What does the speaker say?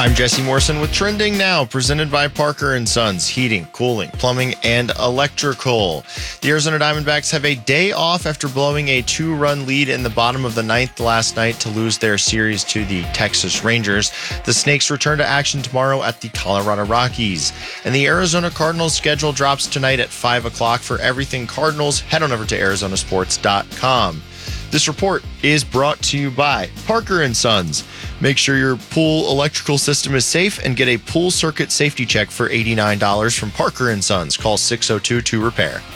I'm Jesse Morrison with Trending Now, presented by Parker & Sons, heating, cooling, plumbing, and electrical. The Arizona Diamondbacks have a day off after blowing a 2-run lead in the bottom of the ninth last night to lose their series to the Texas Rangers. The Snakes return to action tomorrow at the Colorado Rockies. And the Arizona Cardinals schedule drops tonight at 5 o'clock. For everything Cardinals, head on over to arizonasports.com. This report is brought to you by Parker & Sons. Make sure your pool electrical system is safe and get a pool circuit safety check for $89 from Parker & Sons. Call 602-2-REPAIR.